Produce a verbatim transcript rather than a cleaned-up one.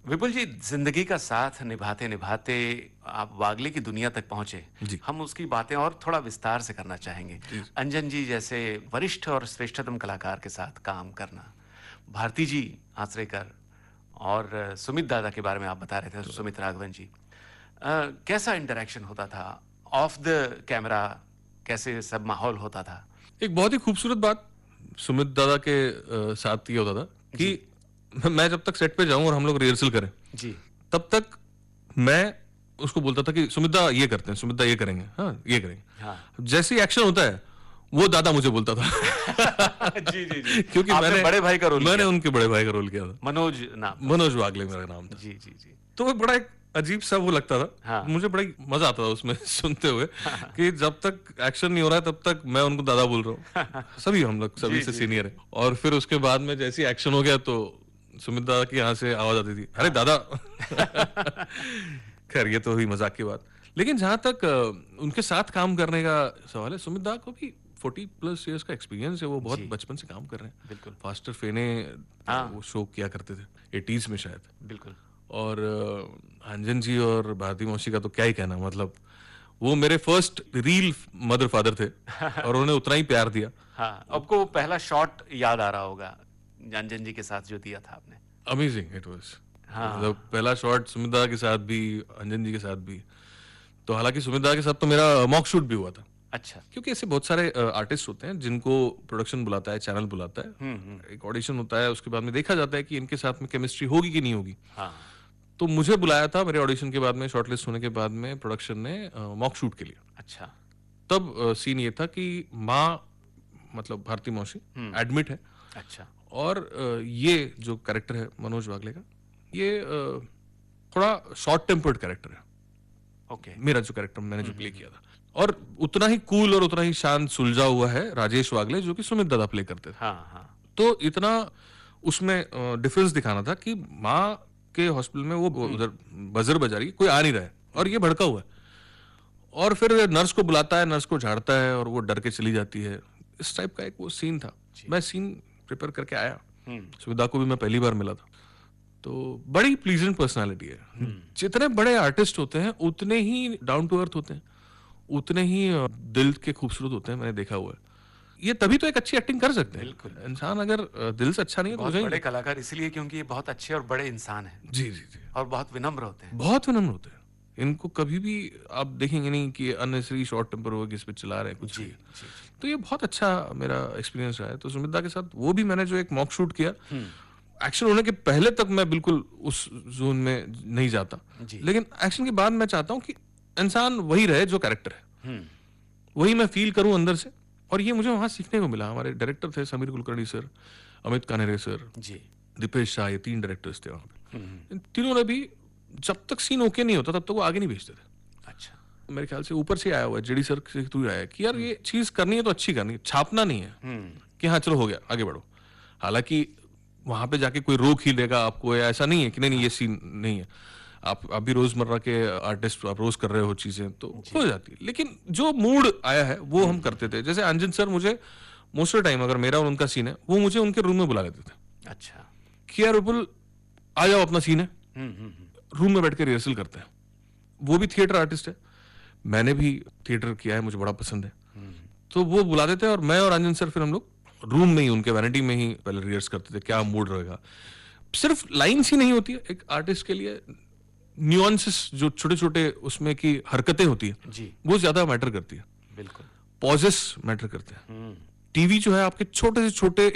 विपुल जी, जिंदगी का साथ निभाते निभाते आप वागले की दुनिया तक पहुंचे। जी। हम उसकी बातें और थोड़ा विस्तार से करना चाहेंगे। जी। अंजन जी जैसे वरिष्ठ और श्रेष्ठतम कलाकार के साथ काम करना, भारती जी आचरेकर और सुमित दादा के बारे में आप बता रहे थे, सुमित राघवन जी। अ, कैसा इंटरेक्शन होता था ऑफ द कैमरा, कैसे सब माहौल होता था? एक बहुत ही खूबसूरत बात सुमित दादा के अ, साथ ये होता था कि मैं जब तक सेट पे जाऊं और हम लोग रिहर्सल करें, जी। तब तक मैं उसको बोलता था कि सुमित दा ये करते हैं, सुमित दा ये करेंगे, हाँ ये करेंगे। हाँ। जैसे ही एक्शन होता है वो दादा मुझे बोलता था। जी जी जी। क्योंकि आपने मैंने बड़े भाई का रोल मैंने किया। उनके बड़े भाई का रोल किया था। मनोज नाम। मनोज वागले मेरा नाम था। जी जी जी। तो वो बड़ा एक अजीब सा वो लगता था। हाँ। मुझे बड़ा ही मजा आता था उसमें सुनते हुए कि जब तक एक्शन नहीं हो रहा है तब तक मैं उनको दादा बोल रहा हूँ। सभी हम लोग सभी जी, से जी, सीनियर है। और फिर उसके बाद में जैसे एक्शन हो गया तो सुमित दादा की यहाँ से आवाज आती थी, अरे दादा। खैर ये तो हुई मजाक की बात। लेकिन जहां तक अ, उनके साथ काम करने का सवाल है, सुमित दादा को भी फोर्टी प्लस ईयर्स का एक्सपीरियंस है। वो बहुत जी। बचपन से काम कर रहे हैं। बिल्कुल। फास्टर फेने हाँ। वो शो किया करते थे एटीज में शायद। बिल्कुल। और अ, अंजन जी और भारती मौसी का तो क्या ही कहना, मतलब वो मेरे फर्स्ट रील मदर फादर थे और उन्होंने उतना ही प्यार दिया। हाँ, आपको वो पहला शॉट याद आ रहा होगा अंजन जी के साथ जो दिया था आपने। Amazing it was. हाँ। मतलब पहला शॉट सुमित दादा के साथ भी, अंजन जी के साथ भी। तो हालांकि सुमित दादा के साथ तो मेरा मॉक शूट भी हुआ था, अच्छा। क्योंकि ऐसे बहुत सारे आर्टिस्ट होते हैं जिनको प्रोडक्शन बुलाता है, चैनल बुलाता है, हम्म हम्म। एक ऑडिशन होता है, उसके बाद में देखा जाता है कि इनके साथ में केमिस्ट्री होगी कि नहीं होगी। हाँ। तो मुझे बुलाया था मेरे ऑडिशन के बाद में, शॉर्टलिस्ट होने के बाद में प्रोडक्शन ने मॉक शूट के लिए। अच्छा। तब सीन ये था कि माँ मतलब भारती मौसी एडमिट है। अच्छा। और अ, ये जो कैरेक्टर है मनोज वागले का, ये अ, थोड़ा शॉर्ट टेम्पर्ड कैरेक्टर है। ओके। मेरा जो कैरेक्टर मैंने जो प्ले किया था, और उतना ही कूल और उतना ही शांत सुलझा हुआ है राजेश वागले, जो कि सुमित दादा प्ले करते थे। हाँ हाँ। तो इतना उसमें डिफरेंस दिखाना था कि माँ के हॉस्पिटल में वो उधर बजर बजा रही है, कोई आ नहीं रहा है और ये भड़का हुआ है, और फिर नर्स को बुलाता है, नर्स को झाड़ता है और वो डर के चली जाती है। इस टाइप का एक वो सीन था। मैं सीन प्रिपेयर करके आया, सुविधा को भी मैं पहली बार मिला था। तो बड़ी प्लीजेंट पर्सनालिटी है। जितने बड़े आर्टिस्ट होते हैं उतने ही डाउन टू अर्थ होते हैं, उतने ही अ, दिल के खूबसूरत होते हैं, मैंने देखा हुआ है। ये तभी तो एक अच्छी एक्टिंग कर सकते हैं। बिल्कुल। इंसान अगर अ, दिल से अच्छा नहीं है तो बहुत हो जाएगा। बड़े कलाकार इसलिए क्योंकि ये बहुत अच्छे और बड़े इंसान हैं जी जी जी। और बहुत विनम्र होते हैं। बहुत विनम्र होते हैं। इनको कभी भी आप देखेंगे नहीं कि अननेसेसरी शॉर्ट टेम्पर हो, किस पे चला रहे हैं कुछ जी भी। जी जी। तो ये बहुत अच्छा मेरा एक्सपीरियंस रहा है। तो सुमिता के साथ वो भी मैंने जो एक मॉक शूट किया, एक्शन होने के पहले तक मैं बिल्कुल उस जोन में नहीं जाता, जी। लेकिन एक्शन के बाद मैं चाहता हूँ कि इंसान वही रहे जो कैरेक्टर है, वही मैं फील करूं अंदर से। और ये मुझे वहां सीखने को मिला। हमारे डायरेक्टर थे समीर कुलकर्णी सर, अमित कानेरे सर, जी। दीपेश शाह, ये तीन डायरेक्टर्स थे वहां पे। इन तीनों ने भी जब तक सीन ओके नहीं होता तब तक वो आगे नहीं भेजते थे। अच्छा। मेरे ख्याल से ऊपर से आया हुआ है, जेडी सर से थ्रू आया है कि यार ये चीज करनी है तो अच्छी करनी है, छापना नहीं है कि हाँ चलो हो गया आगे बढ़ो। हालांकि वहां पे जाके कोई रोक ही लेगा आपको, या ऐसा नहीं है कि नहीं नहीं ये सीन नहीं है। आप अभी रोजमर्रा के आर्टिस्ट आप रोज कर रहे हो चीजें तो हो जाती है, लेकिन जो मूड आया है वो हम करते थे। जैसे अंजन सर मुझे मोस्ट ऑफ टाइम अगर मेरा और उनका सीन है, वो मुझे उनके रूम में बुला लेते थे। अच्छा। कि यार विपुल आ जाओ, अपना सीन है, रूम में बैठ के रिहर्सल करते हैं। वो भी थिएटर आर्टिस्ट है, मैंने भी थिएटर किया है, मुझे बड़ा पसंद है। तो वो बुला देते हैं और मैं और अंजन सर फिर हम लोग रूम में ही उनके वैनिटी में ही पहले रिहर्स करते थे, क्या मूड रहेगा। सिर्फ लाइन्स ही नहीं होती है एक आर्टिस्ट के लिए, न्यूआंसेस जो छोटे छोटे उसमें की हरकतें होती है जी। वो ज्यादा मैटर करती है। बिल्कुल। पॉजेस मैटर करते हैं। टीवी जो है आपके छोटे से छोटे